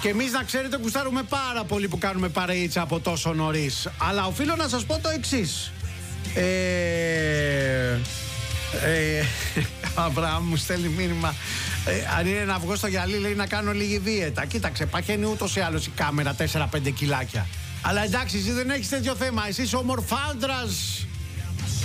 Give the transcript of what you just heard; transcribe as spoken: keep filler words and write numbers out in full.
Και εμείς να ξέρετε γουστάρουμε πάρα πολύ που κάνουμε παρεΐτσα από τόσο νωρίς. Αλλά οφείλω να σας πω το εξής. Ε... Ε... Αβραάμ μου στέλνει μήνυμα. Ε, αν είναι να βγω στο γυαλί, λέει να κάνω λίγη δίαιτα. Κοίταξε, παχαίνει ούτως ή άλλως η κάμερα τέσσερα πέντε κιλάκια. Αλλά εντάξει, εσύ δεν έχεις τέτοιο θέμα. Εσύ είσαι ομορφάντρας.